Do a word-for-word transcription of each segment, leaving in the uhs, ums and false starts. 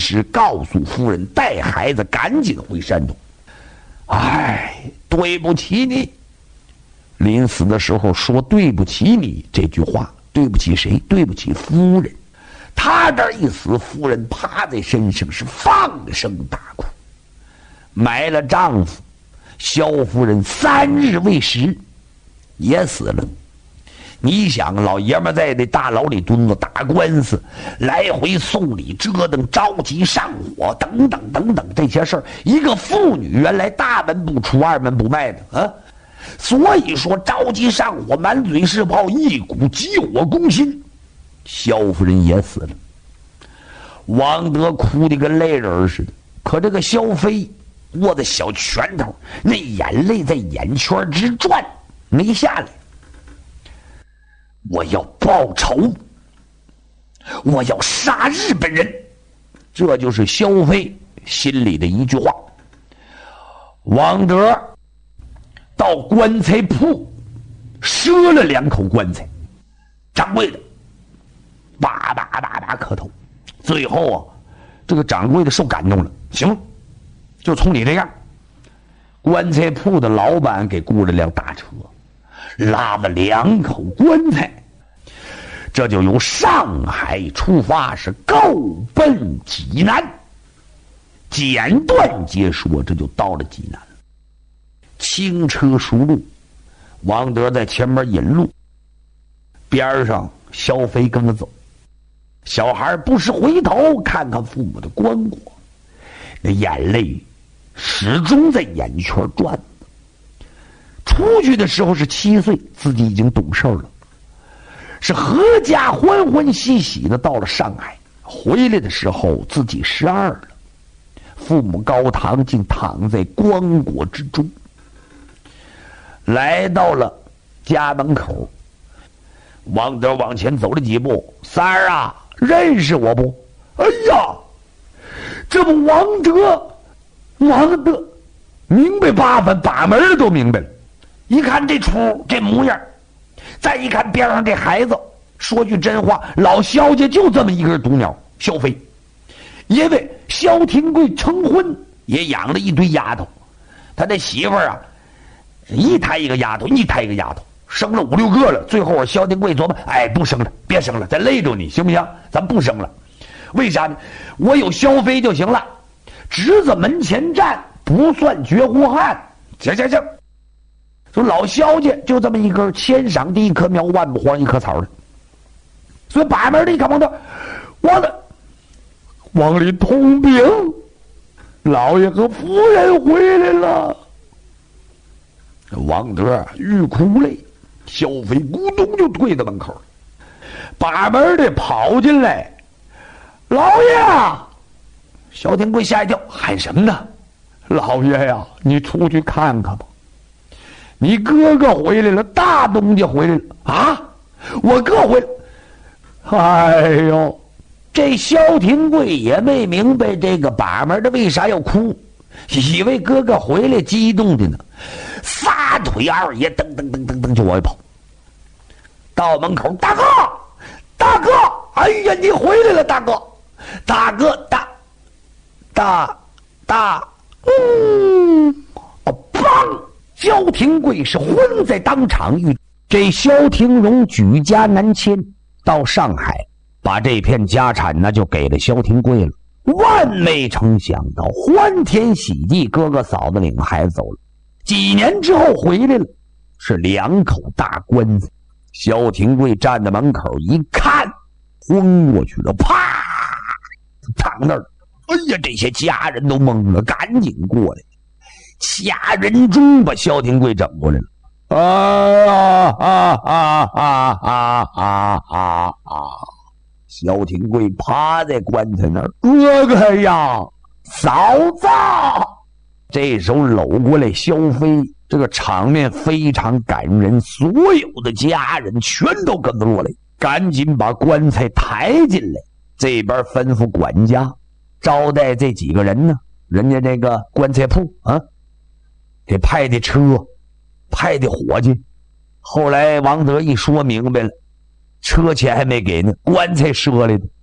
时告诉夫人带孩子赶紧回山东。哎，对不起你。临死的时候说对不起你这句话，对不起谁？对不起夫人。他这一死，夫人趴在身上是放声大哭。埋了丈夫，萧夫人三日未食，也死了。你想，老爷们在这大牢里蹲着打官司，来回送礼折腾，着急上火，等等等等这些事儿，一个妇女原来大门不出二门不迈的啊，所以说着急上火，满嘴是泡，一股急火攻心。萧夫人也死了，王德哭得跟泪人似的，可这个萧妃握着小拳头，那眼泪在眼圈直转，没下来。我要报仇，我要杀日本人，这就是萧妃心里的一句话。王德到棺材铺赊了两口棺材，掌柜的叭叭叭叭磕头。最后啊，这个掌柜的受感动了，行，就从你这样。棺材铺的老板给雇了辆大车，拉了两口棺材，这就由上海出发，是够奔济南。简短截说，这就到了济南了。轻车熟路，王德在前面引路，边上萧妃跟着走。小孩不时回头看看父母的棺椁，那眼泪始终在眼圈转。出去的时候是七岁，自己已经懂事了，是阖家欢欢喜喜的到了上海。回来的时候自己十二了，父母高堂竟躺在棺椁之中。来到了家门口，王德往前走了几步，三儿啊，认识我不？哎呀，这不王德，王德明白八分，把门的都明白了。一看这出这模样，再一看边上这孩子，说句真话，老萧家就这么一根独鸟，萧妃。因为萧廷贵成婚也养了一堆丫头，他这媳妇儿啊，一胎一个丫头，一胎一个丫头，生了五六个了。最后啊，萧廷贵琢磨，哎，不生了，别生了，再累着你行不行？咱不生了。为啥呢？我有萧妃就行了，侄子门前站，不算绝户汉。行行行，说老萧家就这么一根千赏地一棵苗，万不黄一棵草的。所以把门的一看王德，王德往里通禀，老爷和夫人回来了。王德欲哭泪，萧妃咕咚就退到门口了。把门的跑进来，老爷啊！萧廷贵吓一跳，喊什么呢？老爷呀，你出去看看吧。你哥哥回来了，大东家回来了啊！我哥回来。哎呦，这萧廷贵也没明白这个把门的为啥要哭，以为哥哥回来，激动的呢，撒腿二爷噔噔噔噔噔就往外跑。到门口，大哥，大哥，哎呀，你回来了，大哥，大哥，大，大，大，嗯，哦，砰！萧廷贵是昏在当场。遇这萧廷荣举家南迁到上海，把这片家产呢就给了萧廷贵了。万没成想到，欢天喜地，哥哥嫂子领孩子走了。几年之后回来了，是两口大棺材。萧廷贵站在门口一看，昏过去了，啪，躺那儿。哎呀，这些家人都懵了，赶紧过来，掐人中把萧廷贵整过来了。啊啊啊啊啊啊啊啊！萧廷贵趴在棺材那儿，哥哥呀，嫂子！这时候搂过来萧妃，这个场面非常感人，所有的家人全都跟着落来，赶紧把棺材抬进来。这边吩咐管家招待这几个人呢，人家这个棺材铺啊，给派的车，派的伙计。后来王德一说明白了，车钱还没给呢，棺材赊来的。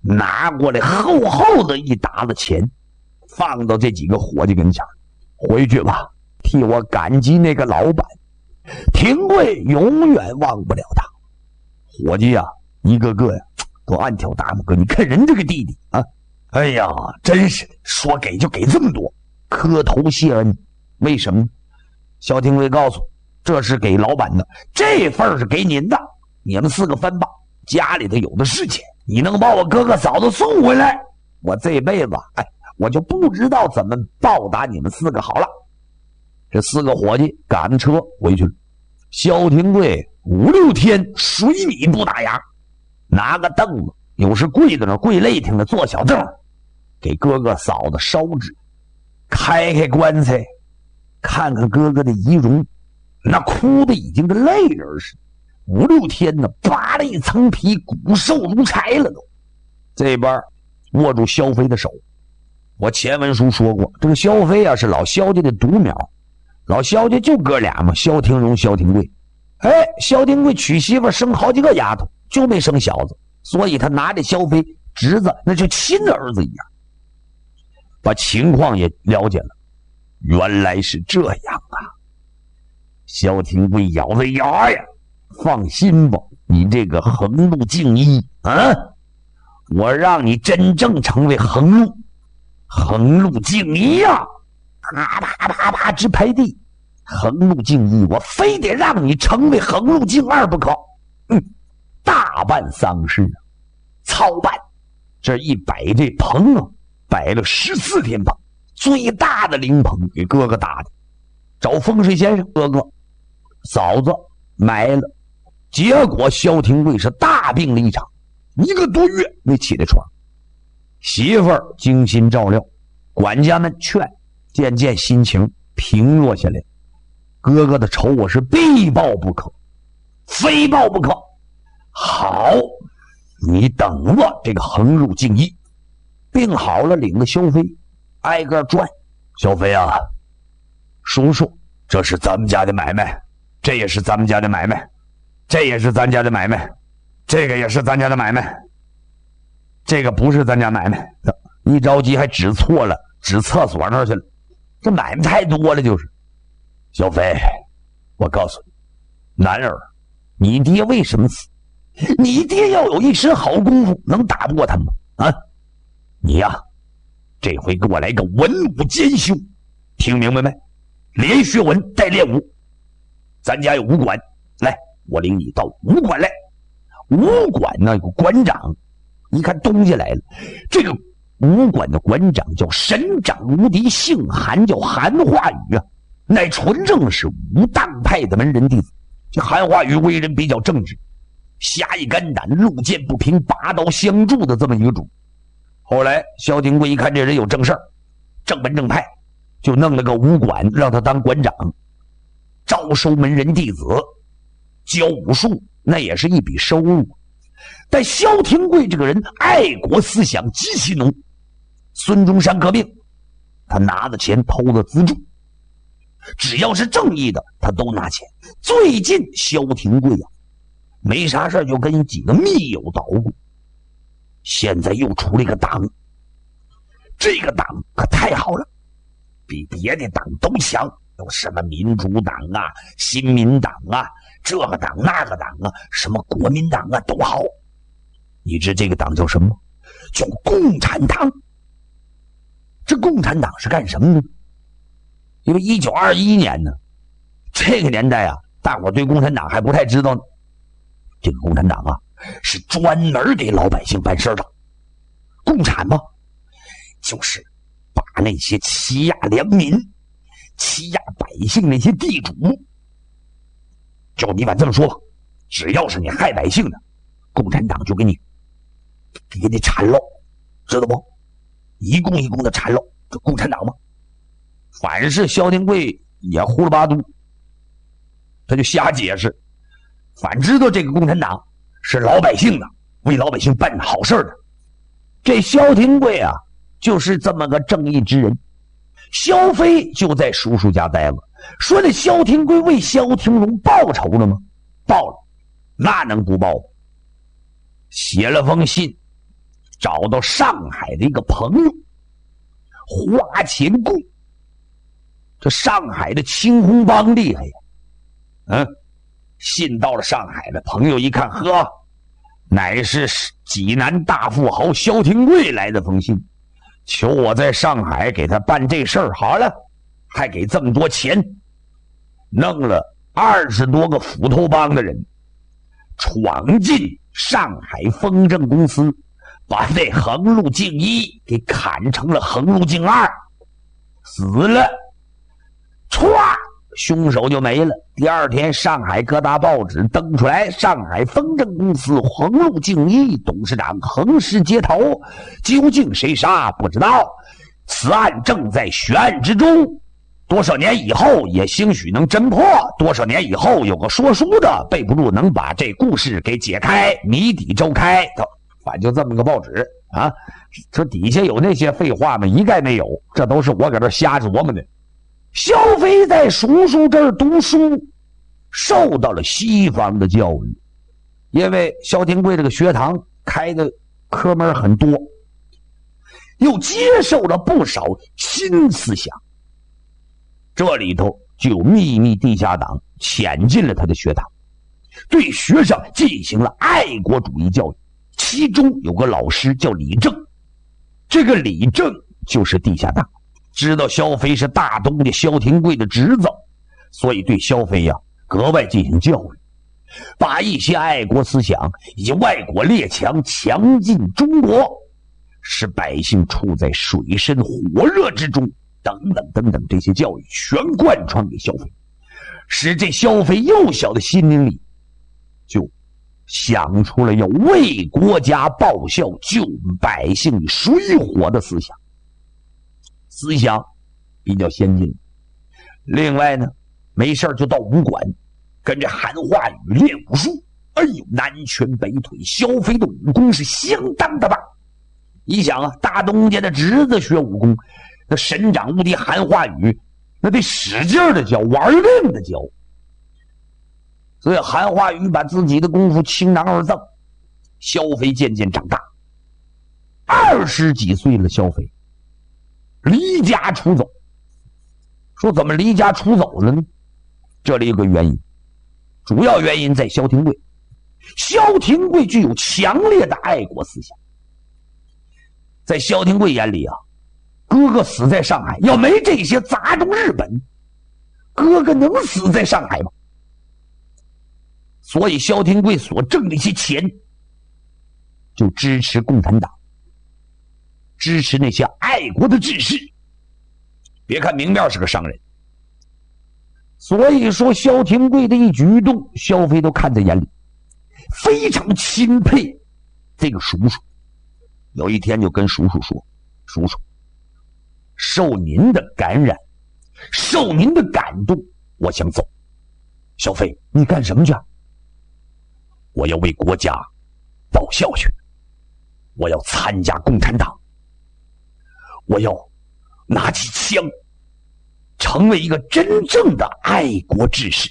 拿过来厚厚的一沓子钱，放到这几个伙计跟前，回去吧，替我感激那个老板，廷贵永远忘不了他。伙计呀、啊，一个个呀都暗挑大拇哥，你看人这个弟弟啊，哎呀，真是说给就给这么多，磕头谢恩。为什么？萧廷贵告诉，这是给老板的，这份是给您的，你们四个分吧，家里头有的是钱，你能把我哥哥嫂子送回来，我这辈子哎，我就不知道怎么报答你们四个好了。这四个伙计赶车回去了。萧廷贵五六天水米不打牙，拿个凳子，有时跪在那跪累挺的坐小凳，给哥哥嫂子烧纸，开开棺材，看看哥哥的遗容，那哭的已经跟泪人似的。五六天呢，扒了一层皮，骨瘦如柴了都。这边握住萧飞的手，我前文书说过，这个萧飞啊是老萧家的独苗，老萧家就哥俩嘛，萧廷荣、萧廷贵。哎，萧廷贵娶媳妇生好几个丫头，就没生小子，所以他拿着萧飞侄子那就亲儿子一样。把情况也了解了，原来是这样啊。萧廷贵咬着牙呀，放心吧，你这个横路敬一啊，我让你真正成为横路横路敬一呀，啪啪啪啪直拍地。横路敬一，我非得让你成为横路敬二不可。嗯，大办丧事啊，操办。这一摆这棚啊，摆了十四天棚，最大的灵棚给哥哥打的。找风水先生，哥哥嫂子埋了，结果萧廷贵是大病了一场，一个多月没起来床。媳妇儿精心照料，管家们劝，渐渐心情平落下来。哥哥的仇我是必报不可，非报不可。好，你等我这个横入敬一。病好了，领着萧飞挨个转。萧飞啊，叔叔，这是咱们家的买卖，这也是咱们家的买卖，这也是咱家的买卖，这个也是咱家的买卖，这个不是咱家买卖。一着急还指错了，指厕所那儿去了，这买卖太多了就是。小飞，我告诉你，男儿，你爹为什么死？你爹要有一身好功夫，能打不过他吗？啊，你呀，这回给我来个文武兼修，听明白没？连学文带练武。咱家有武馆，来，我领你到武馆来。武馆呢有个馆长，一看东西来了，这个武馆的馆长叫神掌无敌，姓韩，叫韩化宇啊。乃纯正是武当派的门人弟子。这韩化宇为人比较正直，侠义肝胆，路见不平拔刀相助的这么一个主。后来萧廷贵一看这人有正事儿，正门正派，就弄了个武馆让他当馆长，招收门人弟子，教武术，那也是一笔收入。但萧廷贵这个人爱国思想极其浓，孙中山革命他拿的钱偷的资助，只要是正义的他都拿钱。最近萧廷贵啊没啥事就跟几个密友捣鼓，现在又出了一个党，这个党可太好了，比别的党都强，有什么民主党啊、新民党啊，这个党那个党啊，什么国民党啊都好。你知这个党叫什么？叫共产党。这共产党是干什么呢？因为一九二一年呢，这个年代啊，大伙对共产党还不太知道呢。这个共产党啊，是专门给老百姓办事的。共产嘛，就是把那些欺压良民、欺压百姓那些地主，就你反这么说吧，只要是你害百姓的，共产党就给你给你铲喽，知道不？一共一共的铲喽，这共产党嘛。反是萧廷贵也胡了八嘟，他就瞎解释，反知道这个共产党是老百姓的，为老百姓办好事的。这萧廷贵啊，就是这么个正义之人。萧飞就在叔叔家待了，说那萧廷贵为萧廷荣报仇了吗？报了，那能不报吗？写了封信找到上海的一个朋友花钱贵。这上海的青红帮厉害呀，嗯，信到了上海的朋友一看，呵，乃是济南大富豪萧廷贵来的封信，求我在上海给他办这事儿。好了，还给这么多钱，弄了二十多个斧头帮的人闯进上海丰正公司，把那横路径一给砍成了横路径二，死了。歘，凶手就没了。第二天，上海各大报纸登出来，上海丰正公司横路径一董事长横尸街头，究竟谁杀不知道，此案正在悬案之中，多少年以后也兴许能侦破，多少年以后有个说书的背不住能把这故事给解开，谜底周开，反正就这么个报纸啊。这底下有那些废话吗？一概没有，这都是我搁这瞎琢磨的。萧飞在叔叔这儿读书，受到了西方的教育，因为萧廷贵这个学堂开的科门很多，又接受了不少新思想，这里头就有秘密地下党潜进了他的学堂，对学生进行了爱国主义教育。其中有个老师叫李正，这个李正就是地下党，知道萧飞是大东家萧廷贵的侄子，所以对萧飞呀、啊、格外进行教育，把一些爱国思想以及外国列强强进中国，使百姓处在水深火热之中等等等等，这些教育全贯穿给萧飞，使这萧飞幼小的心灵里就想出了要为国家报效、救百姓于水火的思想，思想比较先进。另外呢，没事就到武馆跟着韩化宇练武术，哎呦，南拳北腿，萧飞的武功是相当的棒。你想啊，大东家的侄子学武功，那神掌无敌韩化宇，那得使劲的教，玩命的教。所以韩化宇把自己的功夫倾囊而赠，萧飞渐渐长大，二十几岁了，萧飞离家出走。说怎么离家出走了呢？这里有个原因，主要原因在萧廷贵。萧廷贵具有强烈的爱国思想，在萧廷贵眼里啊，哥哥死在上海，要没这些杂种日本，哥哥能死在上海吗？所以萧廷贵所挣的一些钱就支持共产党，支持那些爱国的志士。别看明面是个商人，所以说萧廷贵的一举一动，萧飞都看在眼里，非常钦佩这个叔叔。有一天就跟叔叔说，叔叔，受您的感染，受您的感动，我想走。萧飞，你干什么去？我要为国家报效去，我要参加共产党，我要拿起枪，成为一个真正的爱国志士。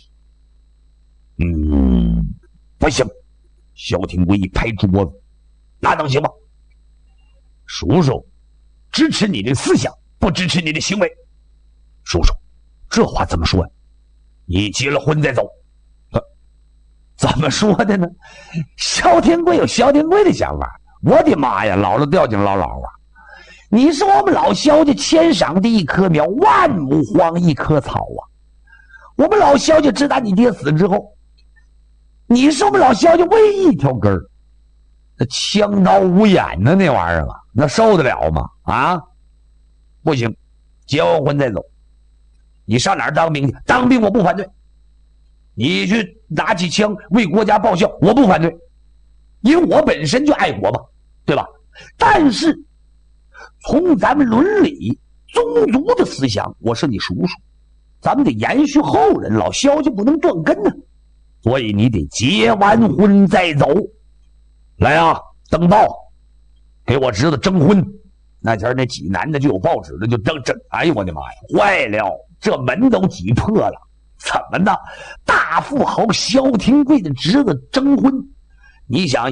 嗯，不行！萧廷贵一拍桌子，那能行吗？叔叔，支持你的思想，不支持你的行为。叔叔，这话怎么说呀？你结了婚再走。怎么说的呢？萧廷贵有萧廷贵的想法。我的妈呀，姥姥掉进姥姥啊！你是我们老萧家千赏的一棵苗，万亩荒一棵草啊！我们老萧家知道你爹死之后，你是我们老萧家唯一一条根儿。那枪刀无眼的那玩意儿啊，那受得了吗？啊，不行，结完婚再走。你上哪儿当兵去？当兵我不反对。你去拿起枪为国家报效，我不反对，因为我本身就爱国嘛，对吧？但是从咱们伦理宗族的思想，我是你叔叔，咱们得延续后人，老萧就不能断根呢。所以你得结完婚再走。来啊，登报，给我侄子征婚。那前那济南的就有报纸的就登征，哎呦我的妈呀，坏了，这门都挤破了。怎么的？大富豪萧廷贵的侄子征婚，你想